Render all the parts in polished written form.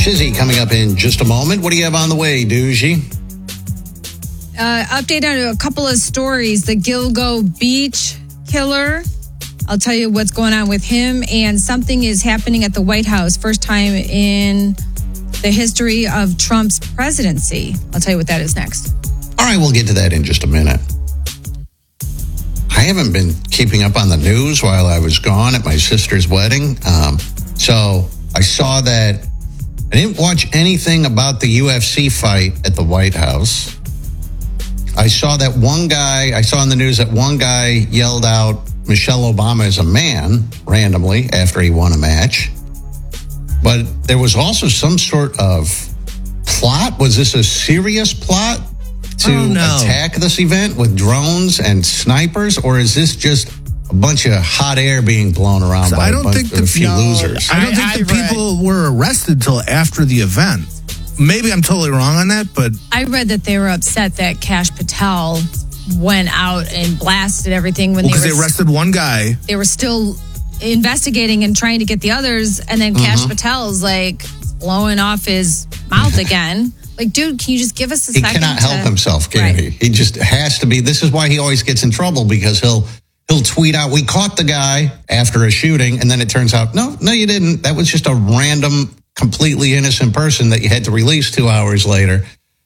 Shizzy coming up in just a moment. What do you have on the way, Doogie? Update on a couple of stories. The Gilgo Beach killer. I'll tell you what's going on with him. And something is happening at the White House. First time in the history of Trump's presidency. I'll tell you what that is next. All right, we'll get to that in just a minute. I haven't been keeping up on the news while I was gone at my sister's wedding. So I saw that. I didn't watch anything about the UFC fight at the White House. I saw that one guy, I saw in the news that one guy yelled out Michelle Obama is a man randomly after he won a match. But there was also some sort of plot. Was this a serious plot to attack this event with drones and snipers? Or is this just a bunch of hot air being blown around by a few losers? I don't think the people were arrested until after the event. Maybe I'm totally wrong on that, but I read that they were upset that Kash Patel went out and blasted everything when because they arrested one guy. They were still investigating and trying to get the others, and then Kash Patel's like blowing off his mouth again. Like, dude, can you just give us a second? He cannot help himself, can he? He just has to be. This is why he always gets in trouble, because he'll tweet out, "We caught the guy after a shooting," and then it turns out, no, you didn't. That was just a random, completely innocent person that you had to release 2 hours later.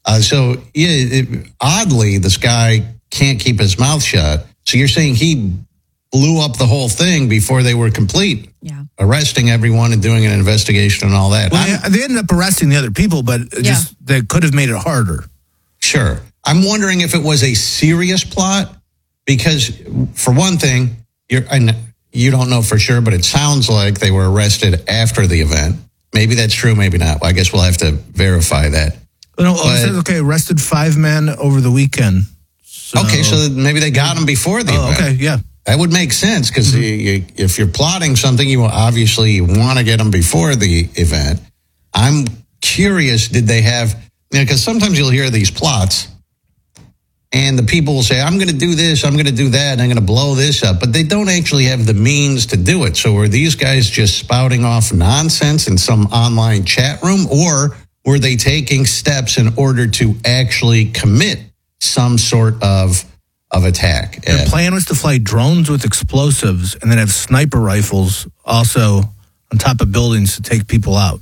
Oddly, this guy can't keep his mouth shut. So you're saying he blew up the whole thing before they were complete, arresting everyone and doing an investigation and all that. Well, they ended up arresting the other people, but just they could have made it harder. Sure. I'm wondering if it was a serious plot, because for one thing, you don't know for sure, but it sounds like they were arrested after the event. Maybe that's true, maybe not. Well, I guess we'll have to verify that. Arrested 5 men over the weekend. So maybe they got them before the event. Okay, yeah. That would make sense, because if you're plotting something, you obviously want to get them before the event. I'm curious, did they have, because sometimes you'll hear these plots, and the people will say, I'm going to do this, I'm going to do that, and I'm going to blow this up. But they don't actually have the means to do it. So were these guys just spouting off nonsense in some online chat room? Or were they taking steps in order to actually commit some sort of attack? Their plan was to fly drones with explosives and then have sniper rifles also on top of buildings to take people out.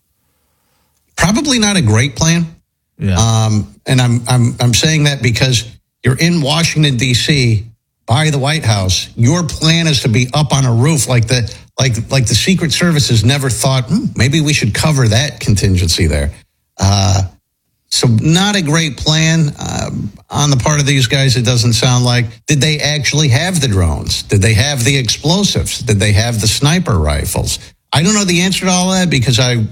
Probably not a great plan. Yeah. And I'm saying that because you're in Washington, D.C., by the White House. Your plan is to be up on a roof like the Secret Service has never thought, maybe we should cover that contingency there. So not a great plan on the part of these guys, it doesn't sound like. Did they actually have the drones? Did they have the explosives? Did they have the sniper rifles? I don't know the answer to all that, because I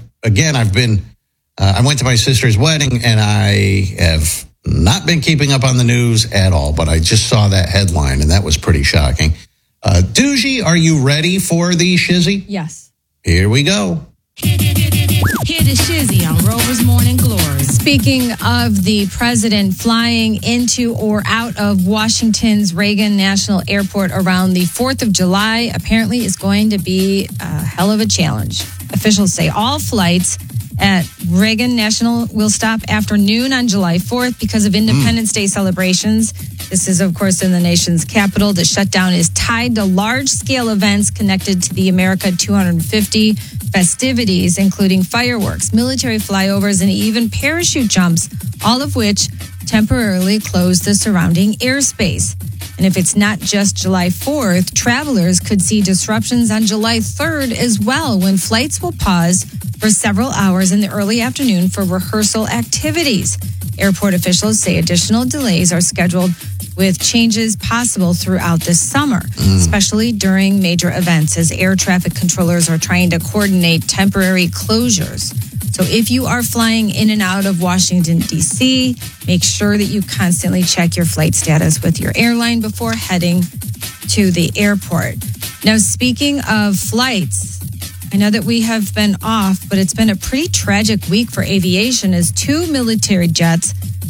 went to my sister's wedding, and I have not been keeping up on the news at all, but I just saw that headline, and that was pretty shocking. Doogie, are you ready for the Shizzy? Yes. Here we go. Hear the Shizzy on Rover's Morning Glory. Speaking of the president flying into or out of Washington's Reagan National Airport around the 4th of July, apparently is going to be a hell of a challenge. Officials say all flights at Reagan National will stop after noon on July 4th because of Independence Day celebrations. This is, of course, in the nation's capital. The shutdown is tied to large-scale events connected to the America 250 festivities, including fireworks, military flyovers, and even parachute jumps, all of which temporarily close the surrounding airspace. And if it's not just July 4th, travelers could see disruptions on July 3rd as well, when flights will pause for several hours in the early afternoon for rehearsal activities. Airport officials say additional delays are scheduled, with changes possible throughout this summer, especially during major events, as air traffic controllers are trying to coordinate temporary closures. So if you are flying in and out of Washington, D.C., make sure that you constantly check your flight status with your airline before heading to the airport. Now, speaking of flights, I know that we have been off, but it's been a pretty tragic week for aviation, as 2 military jets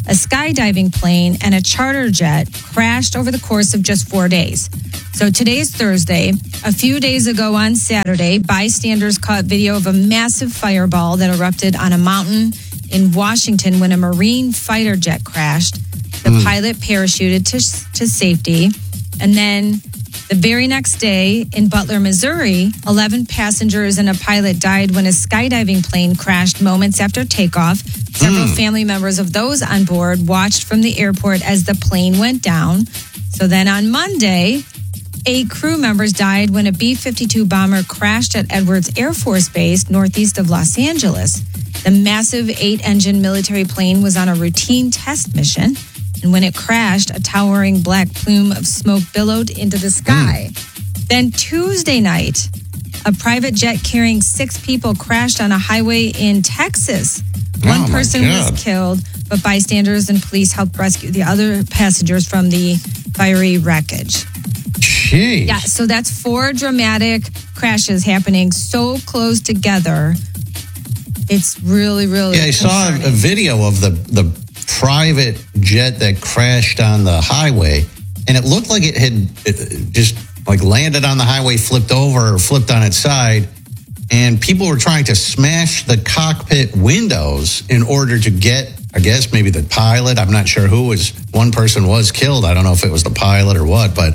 a skydiving plane, and a charter jet crashed over the course of just 4 days. So today's Thursday. A few days ago on Saturday, bystanders caught video of a massive fireball that erupted on a mountain in Washington when a Marine fighter jet crashed. The pilot parachuted to safety. And then the very next day in Butler, Missouri, 11 passengers and a pilot died when a skydiving plane crashed moments after takeoff. Several family members of those on board watched from the airport as the plane went down. So then on Monday, 8 crew members died when a B-52 bomber crashed at Edwards Air Force Base northeast of Los Angeles. The massive 8-engine military plane was on a routine test mission. And when it crashed, a towering black plume of smoke billowed into the sky. Then Tuesday night, a private jet carrying 6 people crashed on a highway in Texas. One person was killed, but bystanders and police helped rescue the other passengers from the fiery wreckage. Jeez. Yeah, so that's 4 dramatic crashes happening so close together. It's really, really Yeah, I saw a video of the private jet that crashed on the highway, and it looked like it had just like landed on the highway, flipped over or flipped on its side, and people were trying to smash the cockpit windows in order to get, I guess, maybe the pilot. I'm not sure who was. One person was killed. I don't know if it was the pilot or what, but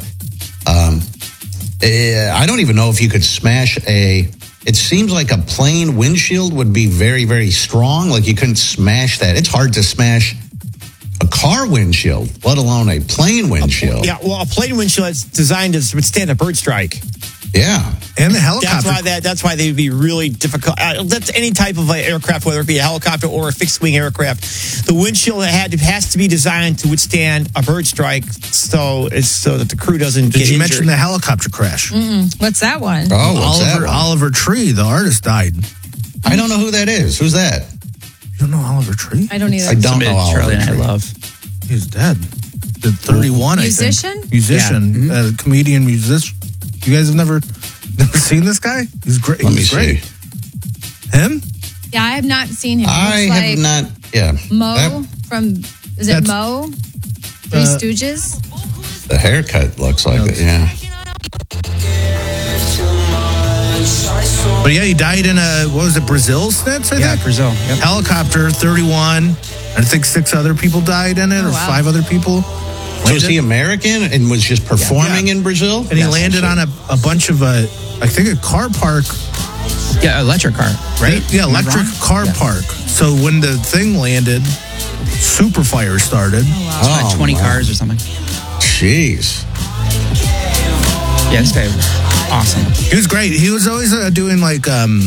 I don't even know if you could smash it seems like a plane windshield would be very, very strong. Like you couldn't smash that. It's hard to smash a car windshield, let alone a plane windshield. A plane windshield is designed to withstand a bird strike. Yeah. And the helicopter. That's why they would be really difficult. That's any type of aircraft, whether it be a helicopter or a fixed-wing aircraft. The windshield has to be designed to withstand a bird strike, so that the crew doesn't get injured. Did you mention the helicopter crash? What's that one? Oh, Oliver Tree, the artist, died. I don't know who that is. Who's that? You don't know Oliver Tree? I don't either. I don't know Oliver Charlie and I Tree. love. He's dead. The 31, Musician? I think. Musician? Yeah. Comedian, musician. You guys have never seen this guy? He's great. Let me He's great. see. Him? Yeah, I have not seen him. I Looks have not. Yeah. Mo from, is it That's- Mo? Three Stooges? The haircut looks like it. Yeah. But yeah, he died in Brazil, Snitz, I think? Brazil. Yep. Helicopter, 31. I think 6 other people died in it, or 5 other people. So is he American and was just performing in Brazil? And he landed on a bunch of, I think, a car park. Yeah, electric car, right? Yeah, electric car park. So when the thing landed, super fire started. It's like 20 cars or something. Jeez. Yeah, this guy was awesome. He was great. He was always doing like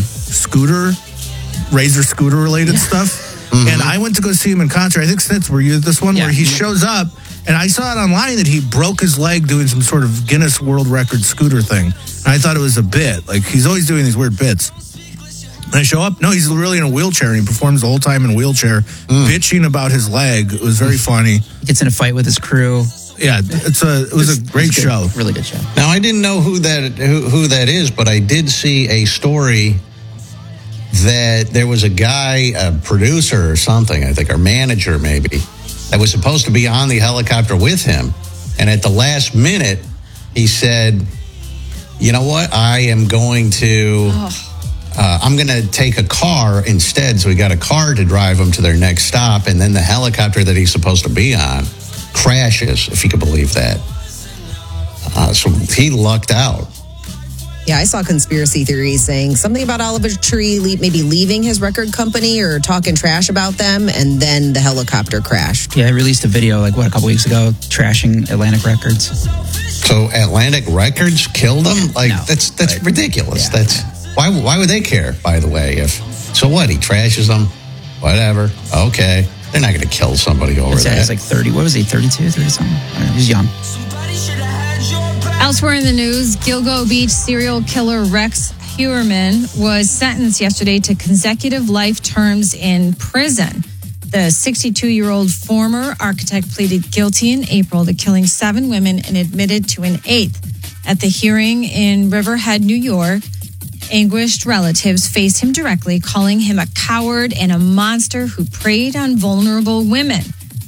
Razor scooter related stuff. And I went to go see him in concert. I think Snitz, were you at this one? Yeah. Where he shows up, and I saw it online that he broke his leg doing some sort of Guinness World Record scooter thing. And I thought it was a bit. Like, he's always doing these weird bits. And I show up, no, he's really in a wheelchair, and he performs the whole time in a wheelchair, bitching about his leg. It was very funny. Gets in a fight with his crew. Yeah, it was a great show. Really good show. Now, I didn't know who that is, but I did see a story that there was a guy, a producer or something, I think, or manager maybe, that was supposed to be on the helicopter with him. And at the last minute, he said, you know what, I'm going to take a car instead. So he got a car to drive him to their next stop. And then the helicopter that he's supposed to be on crashes, if you could believe that. So he lucked out. Yeah, I saw conspiracy theories saying something about Oliver Tree maybe leaving his record company or talking trash about them, and then the helicopter crashed. Yeah, I released a video a couple weeks ago trashing Atlantic Records. So Atlantic Records killed him? Like that's ridiculous. Yeah. That's why would they care, by the way? So what? He trashes them? Whatever. Okay. They're not going to kill somebody over This guy that. is like 30. What was he? 32, 30 something? I don't know. He's young. Elsewhere in the news, Gilgo Beach serial killer Rex Heuermann was sentenced yesterday to consecutive life terms in prison. The 62-year-old former architect pleaded guilty in April to killing 7 women and admitted to an 8th. At the hearing in Riverhead, New York, anguished relatives faced him directly, calling him a coward and a monster who preyed on vulnerable women.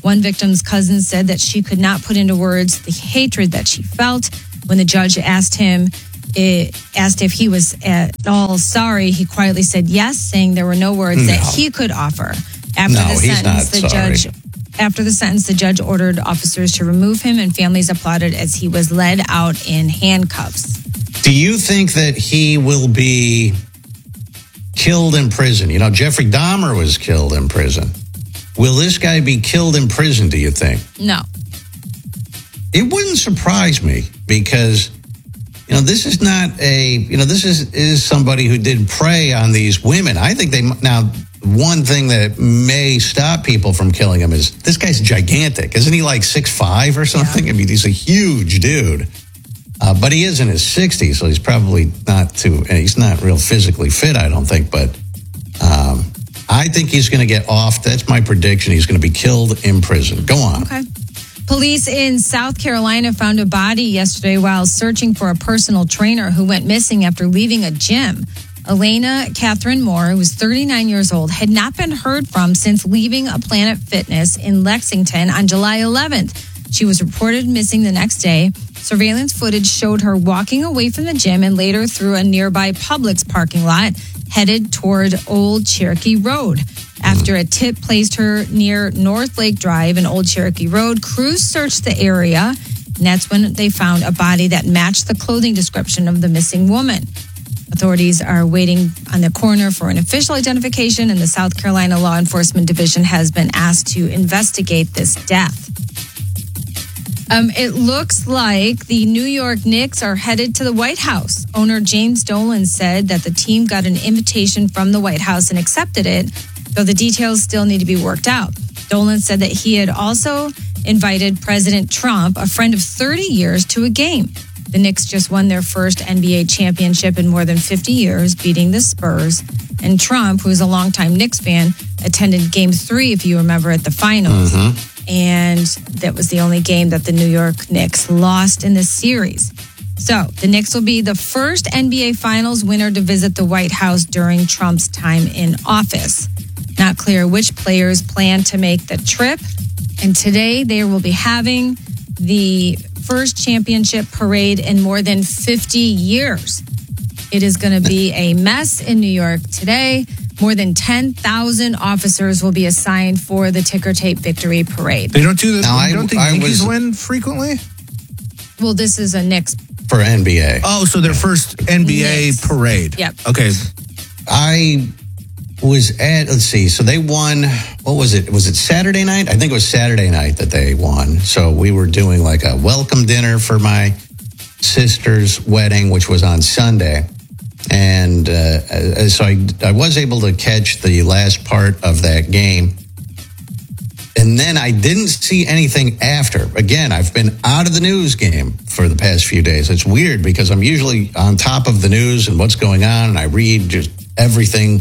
One victim's cousin said that she could not put into words the hatred that she felt. When the judge asked if he was at all sorry, he quietly said yes, saying there were no words that he could offer. After No, he's not sorry. After the sentence, the judge ordered officers to remove him, and families applauded as he was led out in handcuffs. Do you think that he will be killed in prison? You know, Jeffrey Dahmer was killed in prison. Will this guy be killed in prison, do you think? No. It wouldn't surprise me because, you know, this is not this is somebody who did prey on these women. I think now, one thing that may stop people from killing him is this guy's gigantic. Isn't he like 6'5" or something? Yeah. I mean, he's a huge dude. But he is in his 60s, so he's probably he's not real physically fit, I don't think. But I think he's going to get off. That's my prediction. He's going to be killed in prison. Go on. Okay. Police in South Carolina found a body yesterday while searching for a personal trainer who went missing after leaving a gym. Elena Catherine Moore, who was 39 years old, had not been heard from since leaving a Planet Fitness in Lexington on July 11th. She was reported missing the next day. Surveillance footage showed her walking away from the gym and later through a nearby Publix parking lot, headed toward Old Cherokee Road. After a tip placed her near North Lake Drive and Old Cherokee Road, crews searched the area, and that's when they found a body that matched the clothing description of the missing woman. Authorities are waiting on the coroner for an official identification, and the South Carolina Law Enforcement Division has been asked to investigate this death. It looks like the New York Knicks are headed to the White House. Owner James Dolan said that the team got an invitation from the White House and accepted it, though the details still need to be worked out. Dolan said that he had also invited President Trump, a friend of 30 years, to a game. The Knicks just won their first NBA championship in more than 50 years, beating the Spurs. And Trump, who's a longtime Knicks fan, attended Game 3, if you remember, at the finals. And that was the only game that the New York Knicks lost in this series. So the Knicks will be the first NBA Finals winner to visit the White House during Trump's time in office. Not clear which players plan to make the trip. And today they will be having the first championship parade in more than 50 years. It is going to be a mess in New York today. More than 10,000 officers will be assigned for the ticker tape victory parade. They don't do this. You don't think Yankees win frequently? Well, this is a Knicks for NBA. Oh, so their first NBA Knicks parade. Yep. Okay. I was at, let's see, so they won, what was it? Was it Saturday night? I think it was Saturday night that they won. So we were doing like a welcome dinner for my sister's wedding, which was on Sunday. And so I was able to catch the last part of that game. And then I didn't see anything after. Again, I've been out of the news game for the past few days. It's weird because I'm usually on top of the news and what's going on, and I read just everything.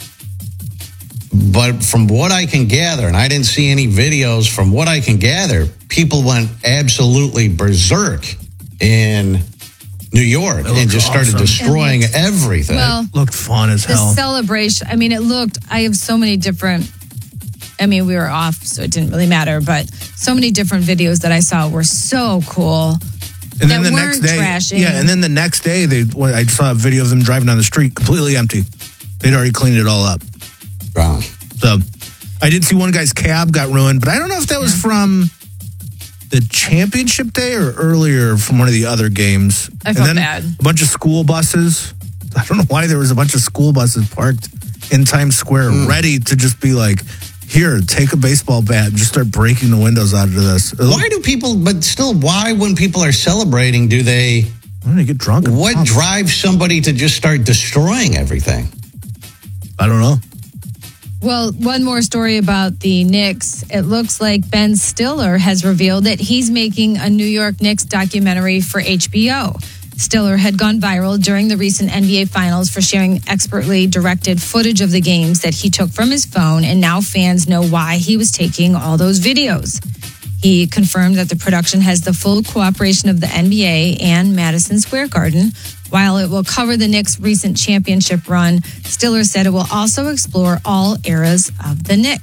But from what I can gather, and I didn't see any videos, from what I can gather, people went absolutely berserk in New York and just started destroying everything. Well, Looked fun as the hell. celebration, I mean, I have so many different, we were off, so it didn't really matter, but so many different videos that I saw were so cool. And then that the weren't next day, trashing. and then the next day, I saw a video of them driving down the street completely empty. They'd already cleaned it all up. Wow. So I did see one guy's cab got ruined, but I don't know if that was from the championship day or earlier from one of the other games. I felt bad. A bunch of school buses. I don't know why there was a bunch of school buses parked in Times Square ready to just be like, here, take a baseball bat and just start breaking the windows out of this. Why do people, but still, why when people are celebrating, do they get drunk? What drives somebody to just start destroying everything? I don't know. Well, one more story about the Knicks. It looks like Ben Stiller has revealed that he's making a New York Knicks documentary for HBO. Stiller had gone viral during the recent NBA Finals for sharing expertly directed footage of the games that he took from his phone, and now fans know why he was taking all those videos. He confirmed that the production has the full cooperation of the NBA and Madison Square Garden. While it will cover the Knicks' recent championship run, Stiller said it will also explore all eras of the Knicks.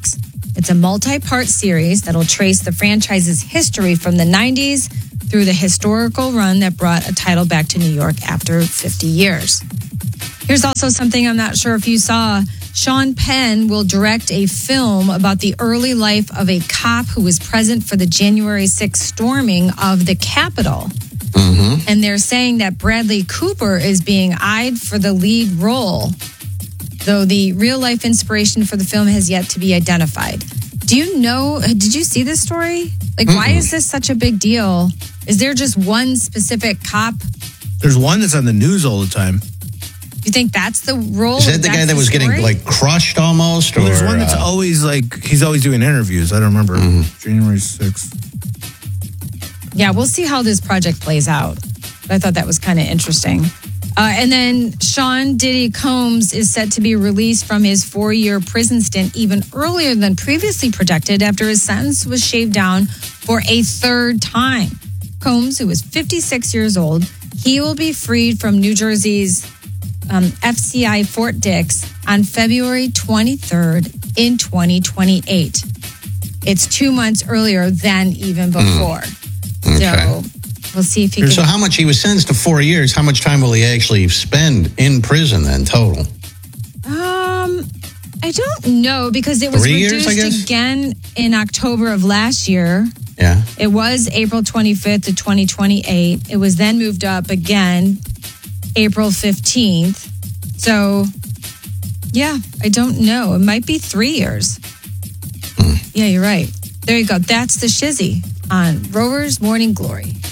It's a multi-part series that'll trace the franchise's history from the 90s through the historical run that brought a title back to New York after 50 years. Here's also something I'm not sure if you saw. Sean Penn will direct a film about the early life of a cop who was present for the January 6th storming of the Capitol. Mm-hmm. And they're saying that Bradley Cooper is being eyed for the lead role, though the real-life inspiration for the film has yet to be identified. Did you see this story? Like, why is this such a big deal? Is there just one specific cop? There's one that's on the news all the time. You think that's the role? Is that the guy that was getting like crushed almost? Or There's one that's always he's always doing interviews. I don't remember. January 6th. Yeah, we'll see how this project plays out. I thought that was kind of interesting. And then Sean Diddy Combs is set to be released from his 4-year prison stint even earlier than previously projected after his sentence was shaved down for a third time. Combs, who is 56 years old, he will be freed from New Jersey's FCI Fort Dix on February 23rd in 2028. It's 2 months earlier than even before. So we'll see if he can. So how much he was sentenced to 4 years? How much time will he actually spend in prison then total? I don't know because it was 3 years, I reduced guess? again in October of last year. Yeah. It was April 25th to 2028. It was then moved up again April 15th. So, yeah, I don't know. It might be 3 years. Yeah, you're right. There you go. That's the shizzy on Rover's Morning Glory.